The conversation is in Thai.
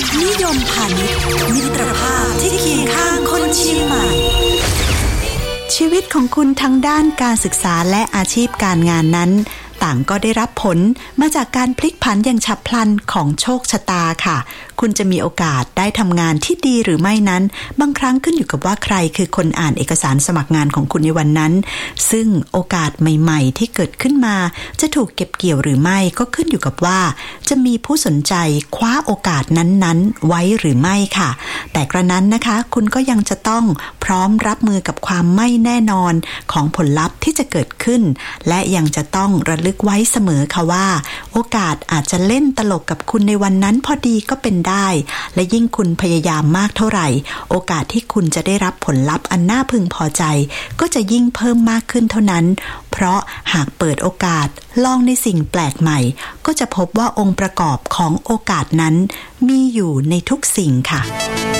นิยมพาณิชย์มิตรภาพที่เคียงข้างคนเชียงใหม่ชีวิตของคุณทั้งด้านการศึกษาและอาชีพการงานนั้นต่างก็ได้รับผลมาจากการพลิกผันอย่างฉับพลันของโชคชะตาค่ะคุณจะมีโอกาสได้ทำงานที่ดีหรือไม่นั้นบางครั้งขึ้นอยู่กับว่าใครคือคนอ่านเอกสารสมัครงานของคุณในวันนั้นซึ่งโอกาสใหม่ๆที่เกิดขึ้นมาจะถูกเก็บเกี่ยวหรือไม่ก็ขึ้นอยู่กับว่าจะมีผู้สนใจคว้าโอกาสนั้นๆไว้หรือไม่ค่ะแต่กระนั้นนะคะคุณก็ยังจะต้องพร้อมรับมือกับความไม่แน่นอนของผลลัพธ์ที่จะเกิดขึ้นและยังจะต้องระลึกไว้เสมอค่ะว่าโอกาสอาจจะเล่นตลกกับคุณในวันนั้นพอดีก็เป็นได้และยิ่งคุณพยายามมากเท่าไหร่โอกาสที่คุณจะได้รับผลลัพธ์อันน่าพึงพอใจก็จะยิ่งเพิ่มมากขึ้นเท่านั้นเพราะหากเปิดโอกาสลองในสิ่งแปลกใหม่ก็จะพบว่าองค์ประกอบของโอกาสนั้นมีอยู่ในทุกสิ่งค่ะ